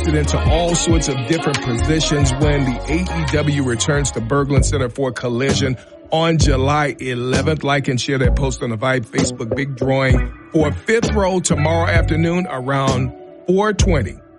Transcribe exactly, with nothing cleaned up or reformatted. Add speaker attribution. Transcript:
Speaker 1: drafted into all sorts of different positions when the A E W returns to Berglund Center for Collision on July eleventh. Like and share that post on the Vibe Facebook. Big drawing for fifth row tomorrow afternoon around four twenty.